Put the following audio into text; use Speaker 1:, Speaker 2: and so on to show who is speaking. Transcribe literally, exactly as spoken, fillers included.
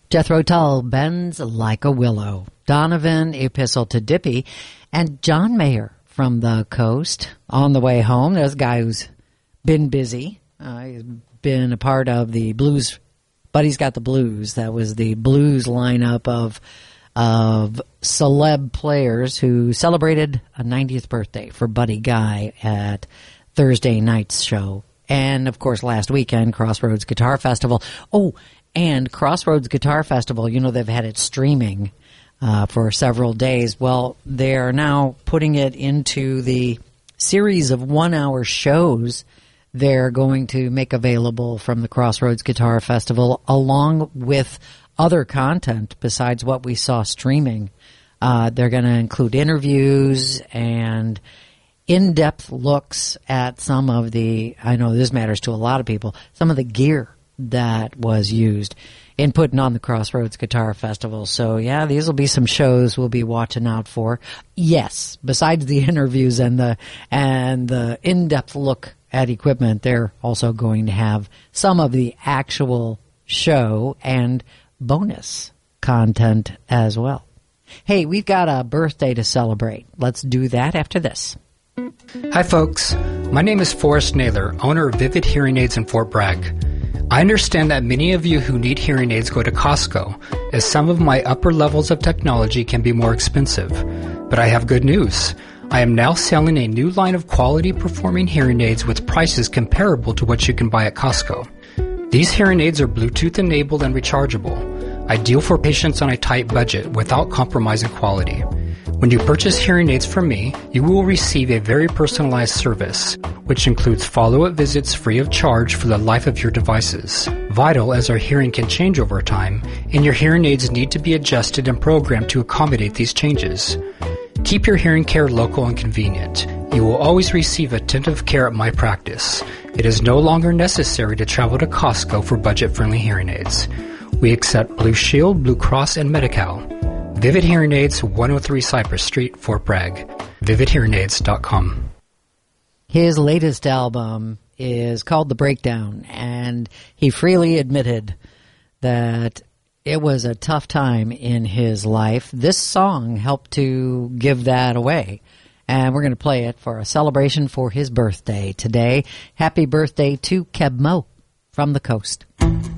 Speaker 1: Jethro Tull, Bends Like a Willow. Donovan, Epistle to Dippy. And John Mayer from the Coast. On the way home, there's a guy who's been busy. Uh, he's been a part of the Blues, Buddy's Got the Blues. That was the blues lineup of of celeb players who celebrated a ninetieth birthday for Buddy Guy at Thursday night's show. And, of course, last weekend, Crossroads Guitar Festival. Oh, and Crossroads Guitar Festival, you know, they've had it streaming uh, for several days. Well, they're now putting it into the series of one-hour shows they're going to make available from the Crossroads Guitar Festival, along with other content besides what we saw streaming. Uh, they're going to include interviews and in-depth looks at some of the, I know this matters to a lot of people, some of the gear that was used in putting on the Crossroads Guitar Festival. So, yeah, these will be some shows we'll be watching out for. Yes, besides the interviews and the and the in-depth look at equipment, they're also going to have some of the actual show and bonus content as well. Hey, we've got a birthday to celebrate. Let's do that after this.
Speaker 2: Hi, folks. My name is Forrest Naylor, owner of Vivid Hearing Aids in Fort Bragg. I understand that many of you who need hearing aids go to Costco, as some of my upper levels of technology can be more expensive. But I have good news. I am now selling a new line of quality performing hearing aids with prices comparable to what you can buy at Costco. These hearing aids are Bluetooth enabled and rechargeable, ideal for patients on a tight budget without compromising quality. When you purchase hearing aids from me, you will receive a very personalized service, which includes follow-up visits free of charge for the life of your devices. Vital, as our hearing can change over time, and your hearing aids need to be adjusted and programmed to accommodate these changes. Keep your hearing care local and convenient. You will always receive attentive care at my practice. It is no longer necessary to travel to Costco for budget-friendly hearing aids. We accept Blue Shield, Blue Cross, and Medi-Cal. Vivid Hearing Aids, one oh three Cypress Street, Fort Bragg. vivid hearing aids dot com.
Speaker 1: His latest album is called The Breakdown, and he freely admitted that it was a tough time in his life. This song helped to give that away, and we're going to play it for a celebration for his birthday today. Happy birthday to Keb Mo from the Coast.